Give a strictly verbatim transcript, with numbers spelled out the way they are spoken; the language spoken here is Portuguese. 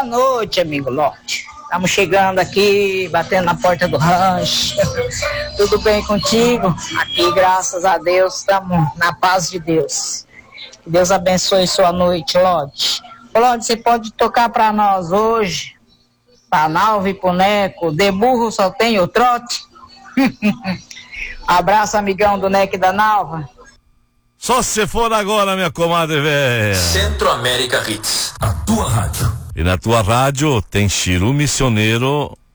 noite, amigo Lorde. Estamos chegando aqui, batendo na porta do rancho. Tudo bem contigo? Aqui, graças a Deus, estamos na paz de Deus. Que Deus abençoe sua noite, Lorde. Lorde, você pode tocar para nós hoje? Pra Nalva e pro Neco, de burro só tem o trote. Abraço, amigão do Neco e da Nalva. Só se for agora, minha comadre velha. Centro América Hits, a tua rádio. E na tua rádio tem Chiru Missioneiro